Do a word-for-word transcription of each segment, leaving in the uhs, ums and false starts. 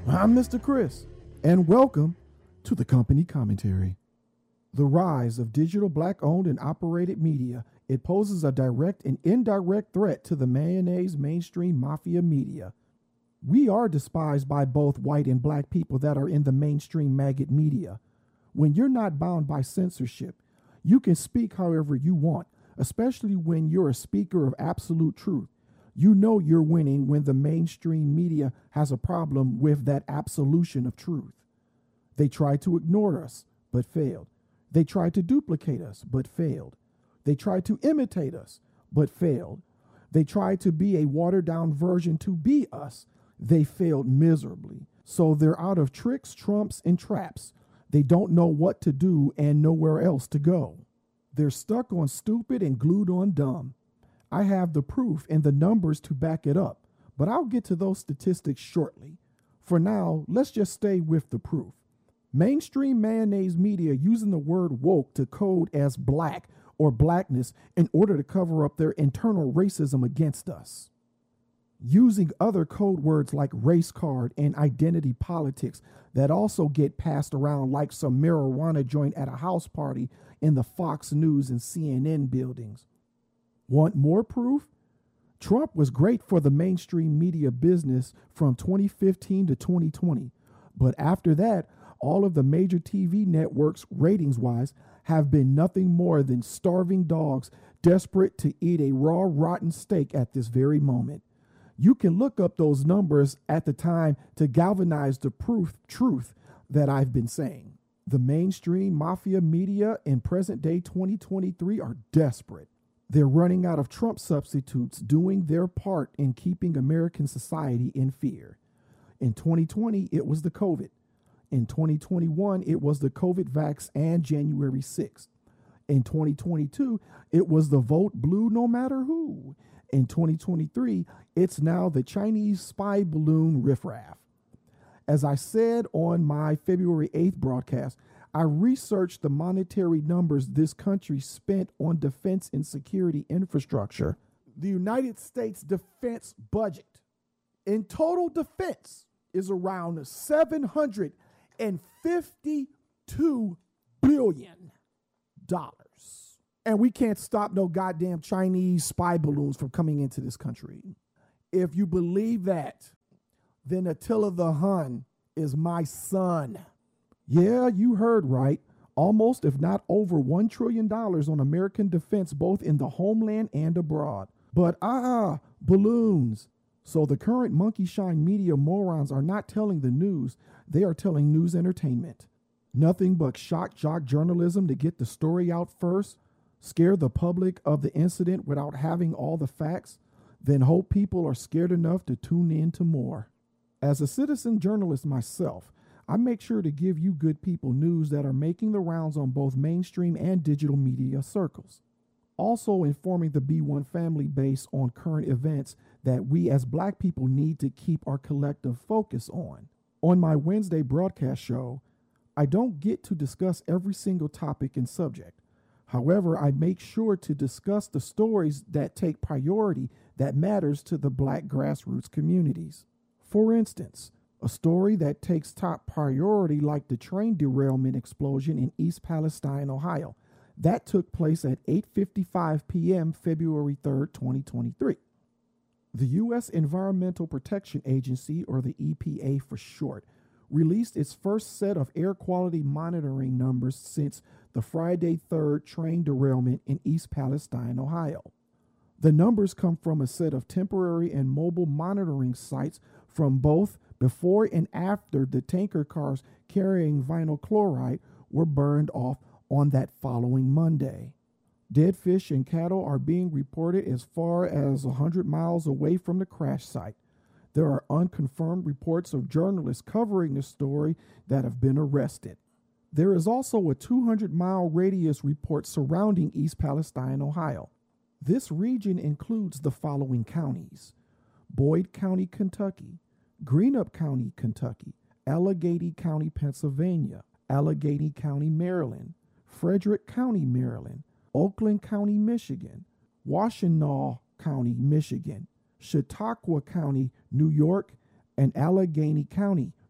I'm Mister Chris, and welcome to the Company Commentary. The rise of digital black-owned and operated media, it poses a direct and indirect threat to the mayonnaise mainstream mafia media. We are despised by both white and black people that are in the mainstream maggot media. When you're not bound by censorship, you can speak however you want, especially when you're a speaker of absolute truth. You know you're winning when the mainstream media has a problem with that absolution of truth. They tried to ignore us, but failed. They tried to duplicate us, but failed. They tried to imitate us, but failed. They tried to be a watered-down version to be us. They failed miserably. So they're out of tricks, trumps, and traps. They don't know what to do and nowhere else to go. They're stuck on stupid and glued on dumb. I have the proof and the numbers to back it up, but I'll get to those statistics shortly. For now, let's just stay with the proof. Mainstream mayonnaise media using the word woke to code as black or blackness in order to cover up their internal racism against us. Using other code words like race card and identity politics that also get passed around like some marijuana joint at a house party in the Fox News and C N N buildings. Want more proof? Trump was great for the mainstream media business from twenty fifteen to twenty twenty, but after that, all of the major T V networks, ratings-wise, have been nothing more than starving dogs desperate to eat a raw, rotten steak at this very moment. You can look up those numbers at the time to galvanize the proof truth that I've been saying. The mainstream mafia media in present-day twenty twenty-three are desperate. They're running out of Trump substitutes doing their part in keeping American society in fear. In twenty twenty, it was the COVID. In twenty twenty-one, it was the COVID vax and January sixth. In twenty twenty-two, it was the vote blue no matter who. In twenty twenty-three, it's now the Chinese spy balloon riffraff. As I said on my February eighth broadcast, I researched the monetary numbers this country spent on defense and security infrastructure. The United States defense budget in total defense is around seven hundred fifty-two billion dollars. And we can't stop no goddamn Chinese spy balloons from coming into this country. If you believe that, then Attila the Hun is my son. Yeah, you heard right. Almost, if not over, one trillion dollars on American defense, both in the homeland and abroad. But ah, uh-uh, balloons. So the current monkey shine media morons are not telling the news. They are telling news entertainment. Nothing but shock jock journalism to get the story out first, scare the public of the incident without having all the facts, then hope people are scared enough to tune in to more. As a citizen journalist myself, I make sure to give you good people news that are making the rounds on both mainstream and digital media circles. Also informing the B one family base on current events that we as black people need to keep our collective focus on. On my Wednesday broadcast show, I don't get to discuss every single topic and subject. However, I make sure to discuss the stories that take priority that matters to the black grassroots communities. For instance, a story that takes top priority like the train derailment explosion in East Palestine, Ohio. That took place at eight fifty-five p.m. February third, twenty twenty-three. The U S Environmental Protection Agency, or the E P A for short, released its first set of air quality monitoring numbers since the Friday third train derailment in East Palestine, Ohio. The numbers come from a set of temporary and mobile monitoring sites from both before and after the tanker cars carrying vinyl chloride were burned off on that following Monday. Dead fish and cattle are being reported as far as one hundred miles away from the crash site. There are unconfirmed reports of journalists covering the story that have been arrested. There is also a two hundred mile radius report surrounding East Palestine, Ohio. This region includes the following counties: Boyd County, Kentucky; Greenup County, Kentucky; Allegheny County, Pennsylvania; Allegheny County, Maryland; Frederick County, Maryland; Oakland County, Michigan; Washtenaw County, Michigan; Chautauqua County, New York; and Allegheny County,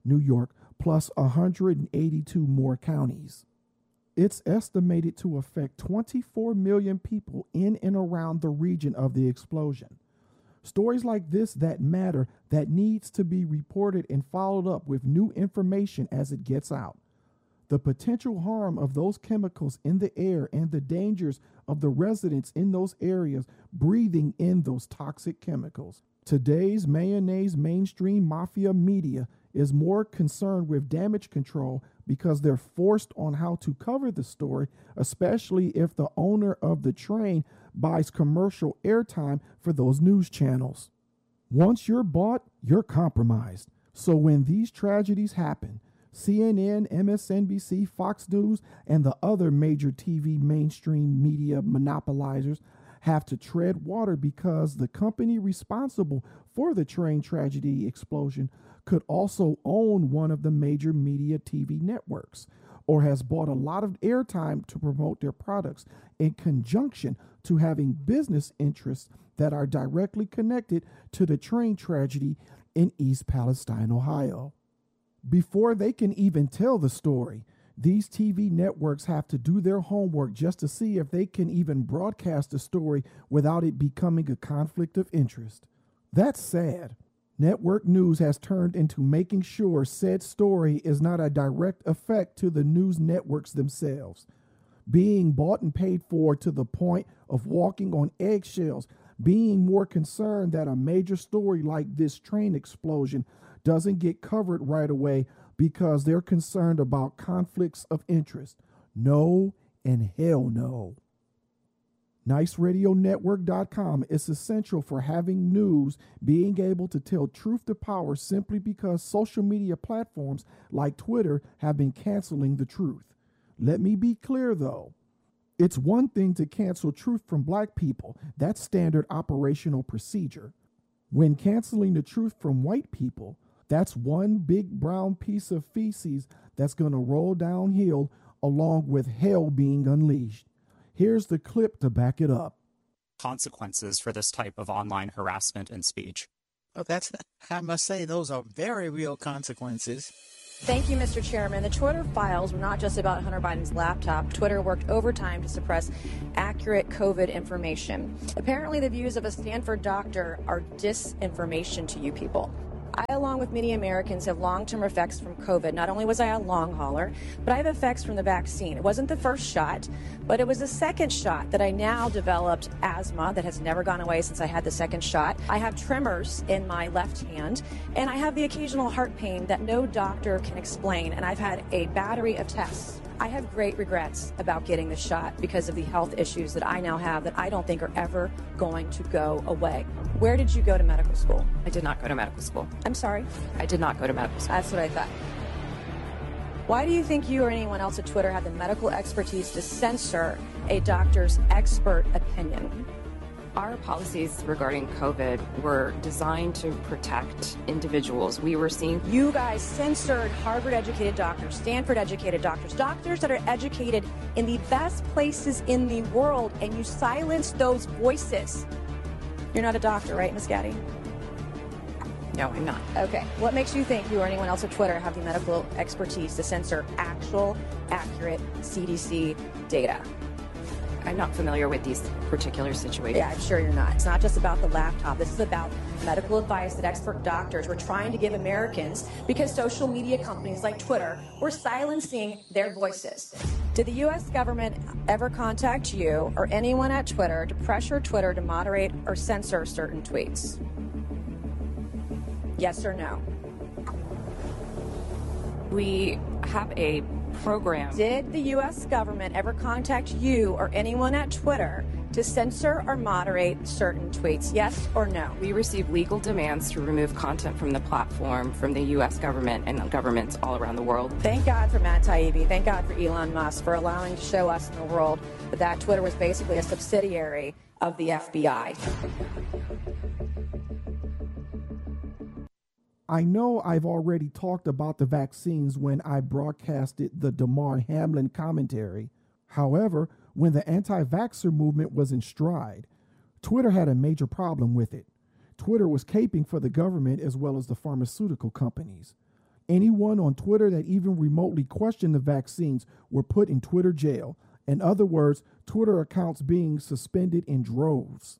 New York, plus one hundred eighty-two more counties. It's estimated to affect twenty-four million people in and around the region of the explosion. Stories like this that matter, that needs to be reported and followed up with new information as it gets out. The potential harm of those chemicals in the air and the dangers of the residents in those areas breathing in those toxic chemicals. Today's mayonnaise mainstream mafia media is more concerned with damage control because they're forced on how to cover the story, especially if the owner of the train buys commercial airtime for those news channels. Once you're bought, you're compromised. So when these tragedies happen, C N N, M S N B C, Fox News, and the other major T V mainstream media monopolizers have to tread water because the company responsible for the train tragedy explosion could also own one of the major media T V networks or has bought a lot of airtime to promote their products in conjunction to having business interests that are directly connected to the train tragedy in East Palestine, Ohio. Before they can even tell the story, these T V networks have to do their homework just to see if they can even broadcast the story without it becoming a conflict of interest. That's sad. Network news has turned into making sure said story is not a direct effect to the news networks themselves. Being bought and paid for to the point of walking on eggshells, being more concerned that a major story like this train explosion doesn't get covered right away because they're concerned about conflicts of interest. No and hell no. Nice Radio Network dot com is essential for having news being able to tell truth to power simply because social media platforms like Twitter have been canceling the truth. Let me be clear though. It's one thing to cancel truth from black people. That's standard operational procedure. When canceling the truth from white people, that's one big brown piece of feces that's going to roll downhill along with hell being unleashed. Here's the clip to back it up. Consequences for this type of online harassment and speech. Oh, that's, I must say, those are very real consequences. Thank you, Mister Chairman. The Twitter files were not just about Hunter Biden's laptop. Twitter worked overtime to suppress accurate COVID information. Apparently, the views of a Stanford doctor are disinformation to you people. I, along with many Americans, have long-term effects from COVID. Not only was I a long hauler, but I have effects from the vaccine. It wasn't the first shot, but it was the second shot that I now developed asthma that has never gone away since I had the second shot. I have tremors in my left hand, and I have the occasional heart pain that no doctor can explain, and I've had a battery of tests. I have great regrets about getting the shot because of the health issues that I now have that I don't think are ever going to go away. Where did you go to medical school? I did not go to medical school. I'm sorry? I did not go to medical school. That's what I thought. Why do you think you or anyone else at Twitter have the medical expertise to censor a doctor's expert opinion? Our policies regarding COVID were designed to protect individuals. We were seeing... You guys censored Harvard-educated doctors, Stanford-educated doctors, doctors that are educated in the best places in the world, and you silenced those voices. You're not a doctor, right, Miz Gaddy? No, I'm not. Okay. What makes you think you or anyone else at Twitter have the medical expertise to censor actual, accurate C D C data? I'm not familiar with these particular situations. Yeah, I'm sure you're not. It's not just about the laptop. This is about medical advice that expert doctors were trying to give Americans because social media companies like Twitter were silencing their voices. Did the U S government ever contact you or anyone at Twitter to pressure Twitter to moderate or censor certain tweets? Yes or no? We have a program. Did the U S government ever contact you or anyone at Twitter to censor or moderate certain tweets? Yes or no? We receive legal demands to remove content from the platform from the U S government and governments all around the world. Thank God for Matt Taibbi. Thank God for Elon Musk for allowing to show us in the world that, that Twitter was basically a subsidiary of the F B I. I know I've already talked about the vaccines when I broadcasted the Damar Hamlin commentary. However, when the anti-vaxxer movement was in stride, Twitter had a major problem with it. Twitter was caping for the government as well as the pharmaceutical companies. Anyone on Twitter that even remotely questioned the vaccines were put in Twitter jail. In other words, Twitter accounts being suspended in droves.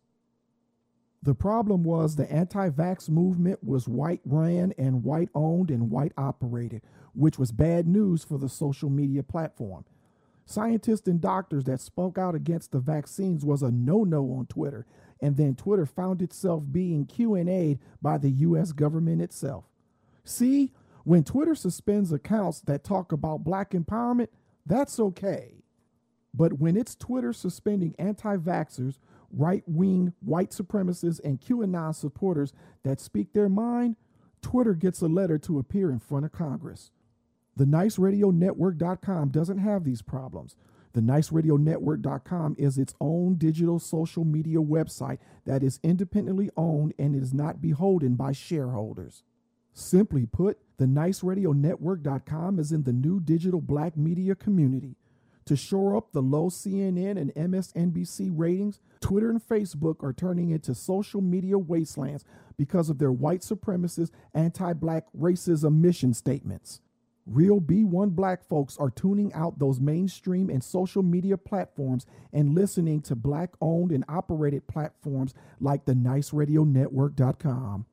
The problem was the anti-vax movement was white-ran and white-owned and white-operated, which was bad news for the social media platform. Scientists and doctors that spoke out against the vaccines was a no-no on Twitter, and then Twitter found itself being Q and A'd by the U S government itself. See, when Twitter suspends accounts that talk about black empowerment, that's okay. But when it's Twitter suspending anti-vaxxers, right-wing white supremacists, and QAnon supporters that speak their mind, Twitter gets a letter to appear in front of Congress. The Nice Radio Network dot com doesn't have these problems. The Nice Radio Network dot com is its own digital social media website that is independently owned and is not beholden by shareholders. Simply put, the Nice Radio Network dot com is in the new digital black media community. To shore up the low C N N and M S N B C ratings, Twitter and Facebook are turning into social media wastelands because of their white supremacist, anti-black racism mission statements. Real B one black folks are tuning out those mainstream and social media platforms and listening to black-owned and operated platforms like the Nice Radio Network dot com.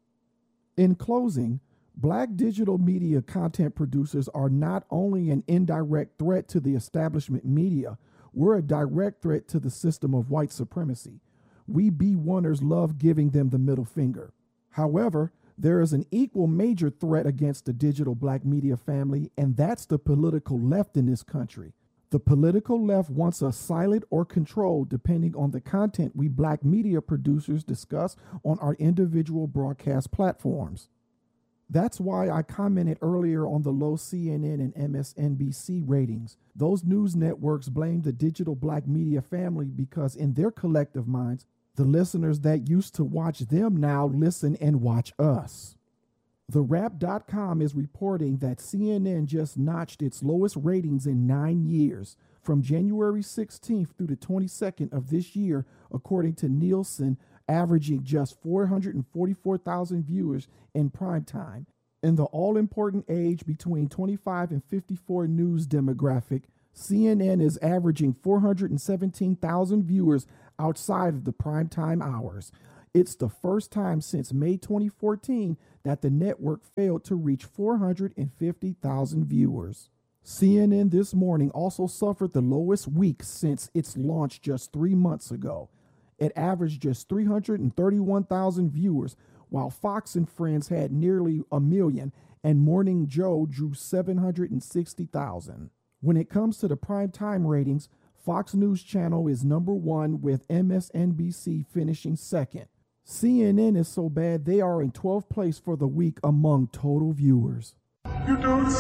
In closing, black digital media content producers are not only an indirect threat to the establishment media, we're a direct threat to the system of white supremacy. We B one-ers love giving them the middle finger. However, there is an equal major threat against the digital black media family, and that's the political left in this country. The political left wants us silent or controlled depending on the content we black media producers discuss on our individual broadcast platforms. That's why I commented earlier on the low C N N and M S N B C ratings. Those news networks blame the digital black media family because in their collective minds, the listeners that used to watch them now listen and watch us. The Wrap dot com is reporting that C N N just notched its lowest ratings in nine years, from January sixteenth through the twenty-second of this year, according to Nielsen, averaging just four hundred forty-four thousand viewers in prime time. In the all-important age between twenty-five and fifty-four news demographic, C N N is averaging four hundred seventeen thousand viewers outside of the primetime hours. It's the first time since May twenty fourteen that the network failed to reach four hundred fifty thousand viewers. C N N This Morning also suffered the lowest week since its launch just three months ago. It averaged just three hundred thirty-one thousand viewers, while Fox and Friends had nearly a million, and Morning Joe drew seven hundred sixty thousand. When it comes to the primetime ratings, Fox News Channel is number one, with M S N B C finishing second. C N N is so bad they are in twelfth place for the week among total viewers. You don't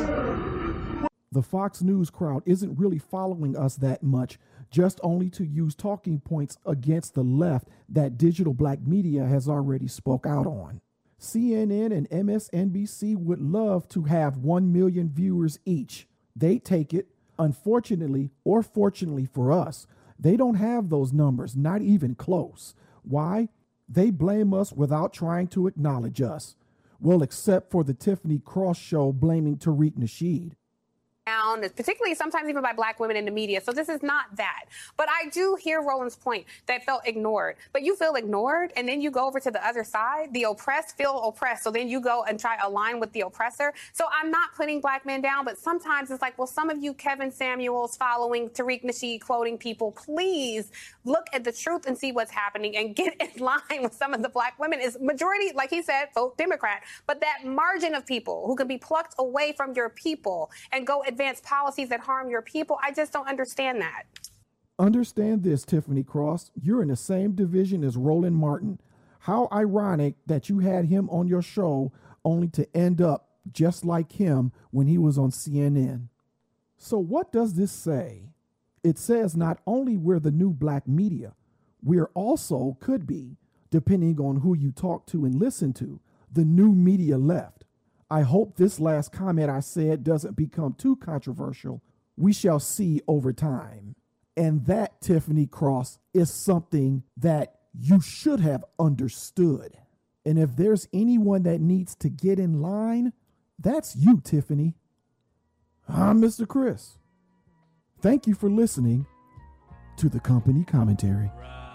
say. The Fox News crowd isn't really following us that much, just only to use talking points against the left that digital black media has already spoke out on. C N N and M S N B C would love to have one million viewers each. They take it. Unfortunately, or fortunately for us, they don't have those numbers, not even close. Why? They blame us without trying to acknowledge us. Well, except for the Tiffany Cross show blaming Tariq Nasheed. Particularly sometimes even by black women in the media. So this is not that. But I do hear Roland's point that felt ignored. But you feel ignored and then you go over to the other side. The oppressed feel oppressed. So then you go and try to align with the oppressor. So I'm not putting black men down, but sometimes it's like, well, some of you Kevin Samuels following Tariq Nasheed quoting people, please look at the truth and see what's happening and get in line with some of the black women. Is majority, like he said, vote Democrat. But that margin of people who can be plucked away from your people and go advance policies that harm your people, I just don't understand that. Understand this, Tiffany Cross. You're in the same division as Roland Martin. How ironic that you had him on your show only to end up just like him when he was on C N N. So what does this say? It says not only we're the new black media, we're also, could be, depending on who you talk to and listen to, the new media left. I hope this last comment I said doesn't become too controversial. We shall see over time. And that, Tiffany Cross, is something that you should have understood. And if there's anyone that needs to get in line, That's you, Tiffany. I'm Mister Chris. Thank you for listening to the Company Commentary. Right.